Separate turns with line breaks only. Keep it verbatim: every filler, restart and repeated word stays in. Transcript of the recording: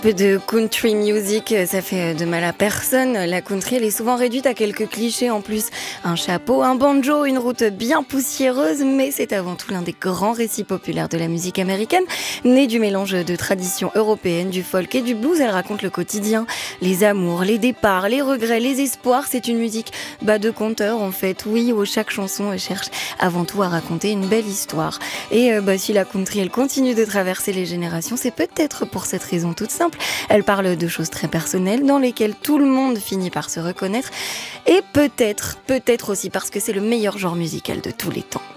Peu de country music, ça fait de mal à personne. La country, elle est souvent réduite à quelques clichés en plus. Un chapeau, un banjo, une route bien poussiéreuse, mais c'est avant tout l'un des grands récits populaires de la musique américaine. Née du mélange de traditions européennes, du folk et du blues, elle raconte le quotidien, les amours, les départs, les regrets, les espoirs. C'est une musique bas de conteur en fait, oui, où chaque chanson cherche avant tout à raconter une belle histoire. Et euh, bah, si la country, elle continue de traverser les générations, c'est peut-être pour cette raison toute simple. Elle parle de choses très personnelles dans lesquelles tout le monde finit par se reconnaître et peut-être, peut-être aussi parce que c'est le meilleur genre musical de tous les temps.